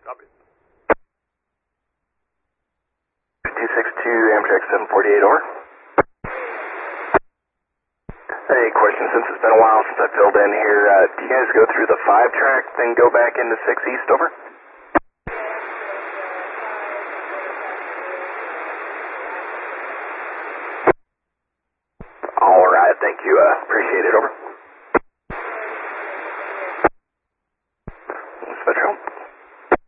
Copy. 262 Amtrak 748, over. Hey, question, since it's been a while since I filled in here, do you guys go through the 5-track, then go back into 6 East, over? Alright, thank you, appreciate it, over.